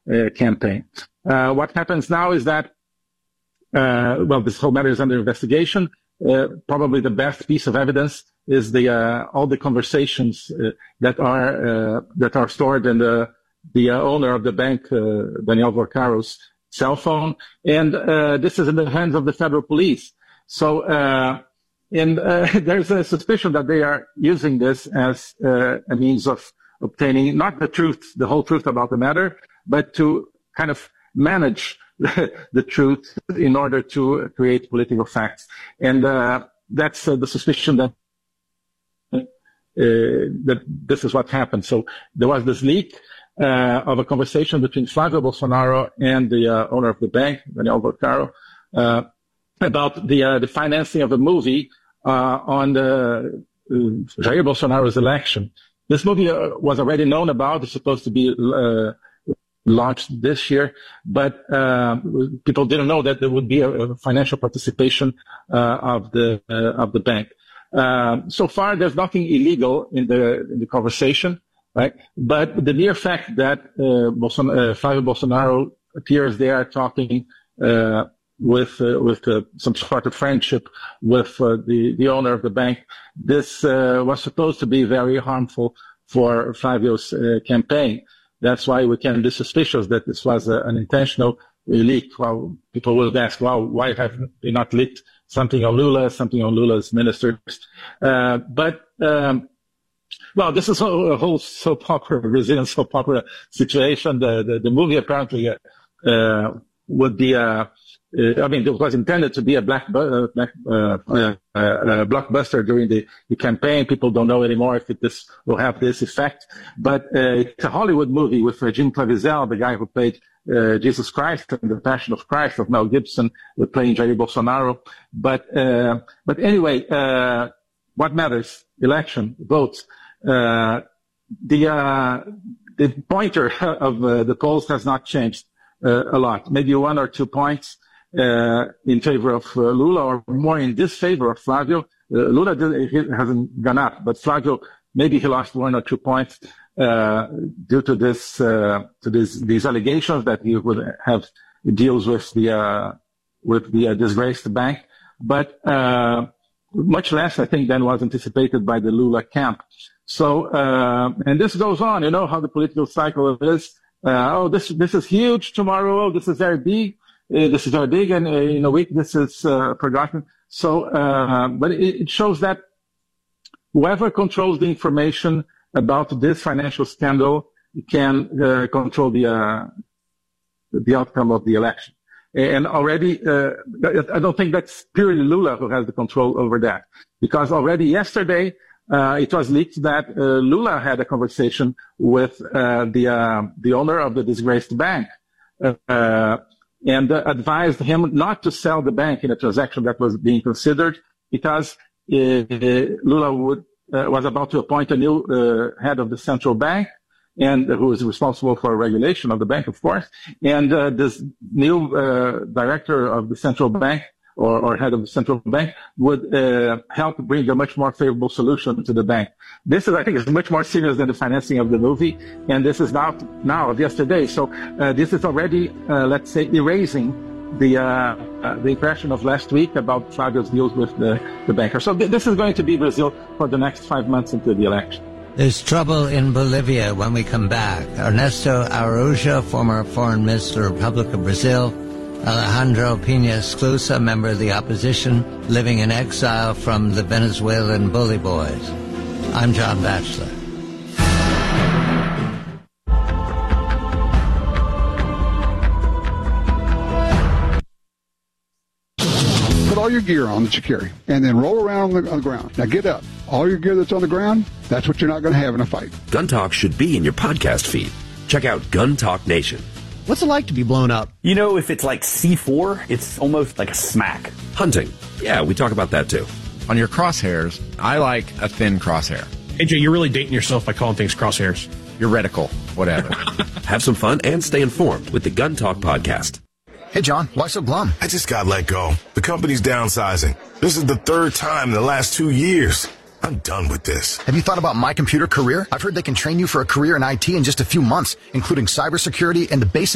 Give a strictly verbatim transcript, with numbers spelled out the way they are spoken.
uh, campaign. Uh, what happens now is that, uh, well, this whole matter is under investigation. Uh, probably the best piece of evidence is the uh, all the conversations uh, that are uh, that are stored in the the uh, owner of the bank, uh, Daniel Vorcaro's cell phone, and uh, this is in the hands of the federal police. So, uh, and uh, there's a suspicion that they are using this as uh, a means of obtaining not the truth, the whole truth about the matter, but to kind of manage the truth in order to create political facts. And uh, that's uh, the suspicion that uh, that this is what happened. So there was this leak uh, of a conversation between Flávio Bolsonaro and the uh, owner of the bank, Daniel Vorcaro, uh, about the uh, the financing of a movie uh, on the uh, Jair Bolsonaro's election. This movie uh, was already known about. It's supposed to be uh, launched this year, but uh, people didn't know that there would be a, a financial participation uh, of the uh, of the bank. Uh, so far, there's nothing illegal in the in the conversation, right? But the mere fact that uh, Bolson- uh, Flávio Bolsonaro appears there talking uh, with uh, with uh, some sort of friendship with uh, the the owner of the bank, this uh, was supposed to be very harmful for Flávio's uh, campaign. That's why we can be suspicious that this was a, an intentional leak. Well, people will ask, well, why have they not leaked something on Lula, something on Lula's ministers? Uh, but, um, well, this is a, a whole soap opera, Brazilian soap opera situation. The, the, the movie apparently uh, would be a, Uh, I mean, it was intended to be a black, uh, black uh, uh, uh, blockbuster during the, the campaign. People don't know anymore if it, this will have this effect. But uh, it's a Hollywood movie with uh, Jim Caviezel, the guy who played uh, Jesus Christ in The Passion of Christ, of Mel Gibson, with playing Jair Bolsonaro. But uh, but anyway, uh, what matters? Election, votes. Uh, the uh, the pointer of uh, the polls has not changed uh, a lot. Maybe one or two points. Uh, in favor of uh, Lula, or more in disfavor of Flávio. Uh, Lula did, he hasn't gone up, but Flávio, maybe he lost one or two points uh, due to this, uh, to this, these allegations that he would have deals with the uh, with the uh, disgraced bank. But uh, much less, I think, than was anticipated by the Lula camp. So, uh, and this goes on. You know how the political cycle is. Uh, oh, this this is huge tomorrow. Oh, this is very big. Uh, this is very big, and uh, in a week this is uh, forgotten. So, uh, but it, it shows that whoever controls the information about this financial scandal can uh, control the uh, the outcome of the election. And already, uh, I don't think that's purely Lula who has the control over that, because already yesterday uh, it was leaked that uh, Lula had a conversation with uh, the uh, the owner of the disgraced bank. Uh, and uh, advised him not to sell the bank in a transaction that was being considered, because uh, Lula would, uh, was about to appoint a new uh, head of the central bank, and uh, who is responsible for regulation of the bank, of course. And uh, this new uh, director of the central bank, or, or head of the central bank, would uh, help bring a much more favorable solution to the bank. This is, I think, is much more serious than the financing of the movie, and this is now, now of yesterday. So uh, this is already, uh, let's say, erasing the uh, uh, the impression of last week about Flávio's deals with the, the banker. So th- this is going to be Brazil for the next five months into the election. There's trouble in Bolivia when we come back. Ernesto Araújo, former foreign minister of the Republic of Brazil, Alejandro Pina Esclusa, member of the opposition, living in exile from the Venezuelan Bully Boys. I'm John Batchelor. Put all your gear on that you carry, and then roll around on the, on the ground. Now get up. All your gear that's on the ground, that's what you're not going to have in a fight. Gun Talk should be in your podcast feed. Check out Gun Talk Nation. What's it like to be blown up? You know, if it's like C four, it's almost like a smack. Hunting. Yeah, we talk about that too. On your crosshairs, I like a thin crosshair. A J, you're really dating yourself by calling things crosshairs. Your reticle, whatever. Have some fun and stay informed with the Gun Talk podcast. Hey, John, why so glum? I just got let go. The company's downsizing. This is the third time in the last two years. I'm done with this. Have you thought about My Computer Career? I've heard they can train you for a career in I T in just a few months, including cybersecurity and the basic